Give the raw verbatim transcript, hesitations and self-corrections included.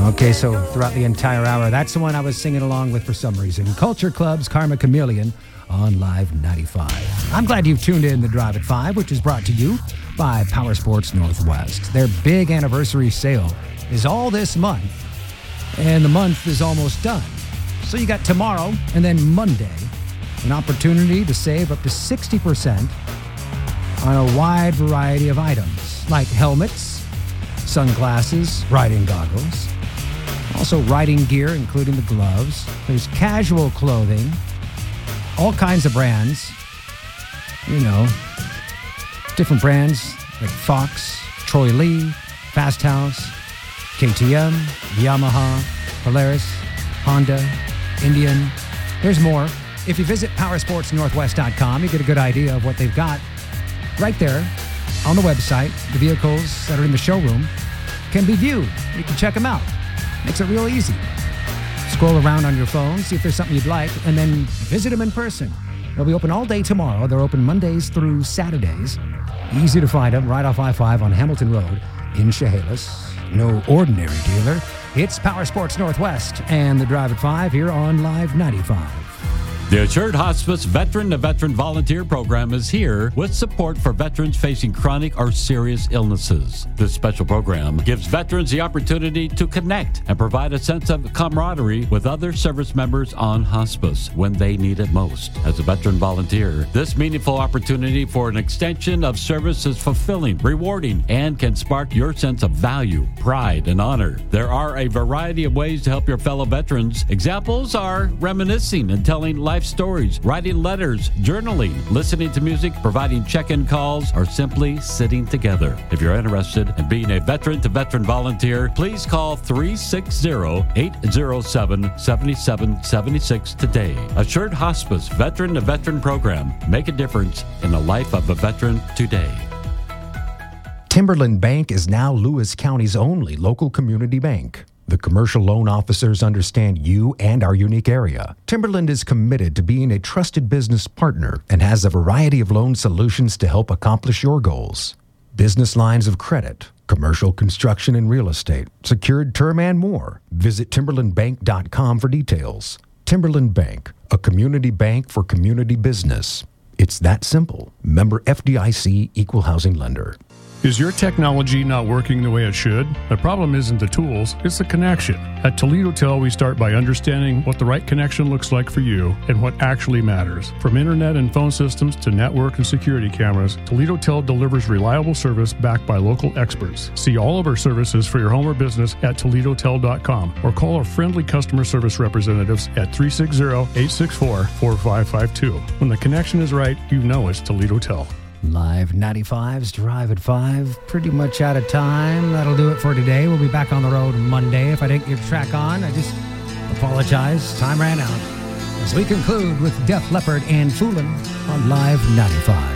Okay, so throughout the entire hour, that's the one I was singing along with for some reason. Culture Club's Karma Chameleon on Live ninety-five. I'm glad you've tuned in the Drive at five, which is brought to you by Power Sports Northwest. Their big anniversary sale is all this month, and the month is almost done. So you got tomorrow and then Monday an opportunity to save up to sixty percent on a wide variety of items, like helmets, sunglasses, riding goggles, also riding gear, including the gloves. There's casual clothing, all kinds of brands, you know, different brands like Fox, Troy Lee, Fast House, K T M, Yamaha, Polaris, Honda, Indian. There's more. If you visit power sports northwest dot com, you get a good idea of what they've got right there on the website. The vehicles that are in the showroom can be viewed. You can check them out. Makes it real easy. Scroll around on your phone, see if there's something you'd like, and then visit them in person. They'll be open all day tomorrow. They're open Mondays through Saturdays. Easy to find them right off I five on Hamilton Road in Chehalis. No ordinary dealer. It's Power Sports Northwest and the Drive at five here on Live ninety-five. The Assured Hospice Veteran to Veteran Volunteer Program is here with support for veterans facing chronic or serious illnesses. This special program gives veterans the opportunity to connect and provide a sense of camaraderie with other service members on hospice when they need it most. As a veteran volunteer, this meaningful opportunity for an extension of service is fulfilling, rewarding, and can spark your sense of value, pride, and honor. There are a variety of ways to help your fellow veterans. Examples are reminiscing and telling life stories, writing letters, journaling, listening to music, providing check-in calls, or simply sitting together. If you're interested in being a veteran-to-veteran volunteer, please call three six zero, eight zero seven, seven seven seven six today. Assured Hospice Veteran-to-Veteran Program. Make a difference in the life of a veteran today. Timberland Bank is now Lewis County's only local community bank. The commercial loan officers understand you and our unique area. Timberland is committed to being a trusted business partner and has a variety of loan solutions to help accomplish your goals. Business lines of credit, commercial construction and real estate, secured term and more. Visit timberland bank dot com for details. Timberland Bank, a community bank for community business. It's that simple. Member F D I C Equal Housing Lender. Is your technology not working the way it should? The problem isn't the tools, it's the connection. At Toledo Tel, we start by understanding what the right connection looks like for you and what actually matters. From internet and phone systems to network and security cameras, Toledo Tel delivers reliable service backed by local experts. See all of our services for your home or business at toledo tel dot com or call our friendly customer service representatives at three six zero, eight six four, four five five two. When the connection is right, you know it's Toledo Tel. Live ninety-five's Drive at five. Pretty much out of time. That'll do it for today. We'll be back on the road Monday. If I didn't get track on, I just apologize. Time ran out. As we conclude with Def Leppard and Foolin' on Live ninety-five.